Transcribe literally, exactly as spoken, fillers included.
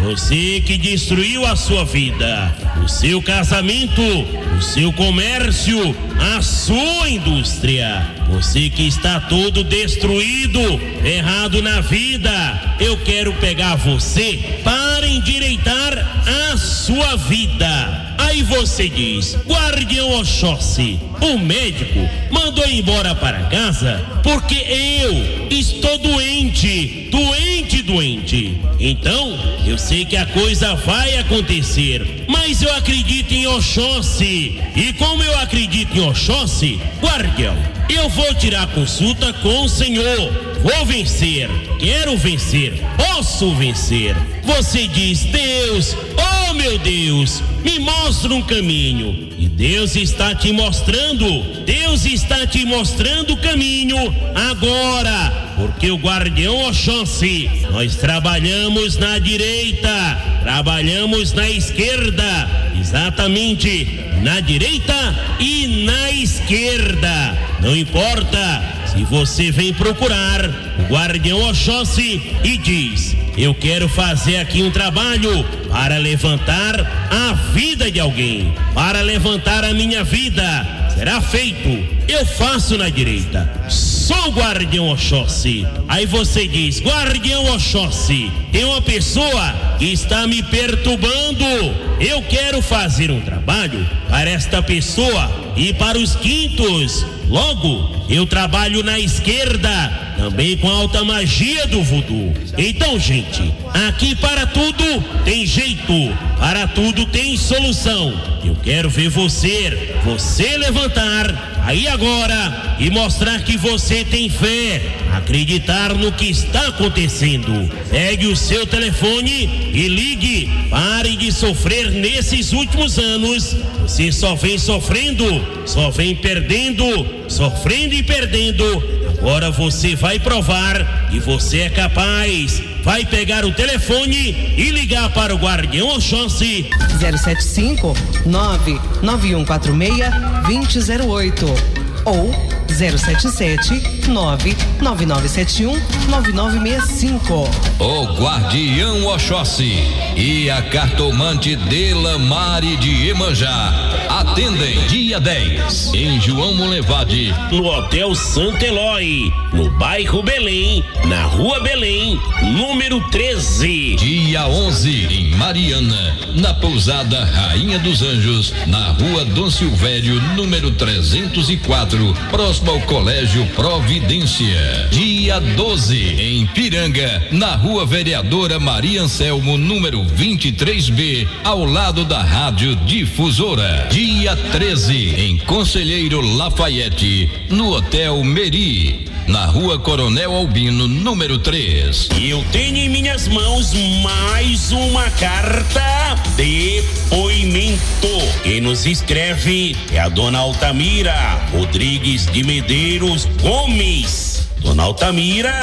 você que destruiu a sua vida, o seu casamento, o seu comércio, a sua indústria. Você que está todo destruído, errado na vida, eu quero pegar você para endireitar a sua vida. Aí você diz: guardião Oxóssi, o médico mandou embora para casa porque eu estou doente, doente, doente. Então, eu sei que a coisa vai acontecer, mas eu acredito em Oxóssi. E como eu acredito em Oxóssi, guardião, eu vou tirar consulta com o senhor. Vou vencer, quero vencer, posso vencer. Você diz: Deus, oh meu Deus, me mostra um caminho. E Deus está te mostrando, Deus está te mostrando o caminho agora. Porque o guardião Oxóssi, nós trabalhamos na direita, trabalhamos na esquerda, exatamente na direita e na esquerda. Não importa se você vem procurar o guardião Oxóssi e diz: eu quero fazer aqui um trabalho para levantar a vida de alguém, para levantar a minha vida. Será feito. Eu faço na direita. Sou o guardião Oxóssi. Aí você diz: guardião Oxóssi, tem uma pessoa que está me perturbando. Eu quero fazer um trabalho para esta pessoa e para os quintos. Logo, eu trabalho na esquerda, também com a alta magia do voodoo. Então, gente, aqui para tudo tem jeito, para tudo tem solução. Eu quero ver você, você levantar aí agora e mostrar que você tem fé, acreditar no que está acontecendo. Pegue o seu telefone e ligue. Pare de sofrer nesses últimos anos. Você só vem sofrendo, só vem perdendo, sofrendo e perdendo. Agora você vai provar que você é capaz. Vai pegar o telefone e ligar para o guardião Oxóssi. zero sete cinco, nove nove um quatro seis, dois zero zero oito ou zero sete sete, nove nove nove sete um, nove nove seis cinco. O guardião Oxóssi e a cartomante Delamare de Iemanjá atendem dia dez em João Molevade, no Hotel Santo Eloy, no bairro Belém, na Rua Belém, número treze. Dia onze em Mariana, na pousada Rainha dos Anjos, na Rua Dom Silvério, número trezentos e quatro, próximo ao Colégio Providência. Dia doze em Piranga, na Rua Vereadora Maria Anselmo, número vinte e três B, ao lado da Rádio Difusora. Dia treze em Conselheiro Lafayette, no Hotel Meri, na Rua Coronel Albino, número três. E eu tenho em minhas mãos mais uma carta de depoimento. Quem nos escreve é a dona Altamira Rodrigues de Medeiros Gomes. Dona Altamira